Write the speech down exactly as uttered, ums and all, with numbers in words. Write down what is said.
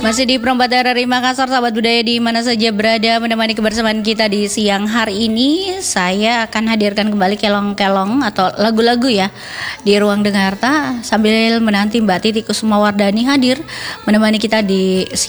Masih di Perempat R R I Makassar, sahabat budaya di mana saja berada, menemani kebersamaan kita di siang hari ini. Saya akan hadirkan kembali kelong-kelong atau lagu-lagu ya di Ruang Dengarta, sambil menanti Mbak Titi Kusumawardani hadir menemani kita di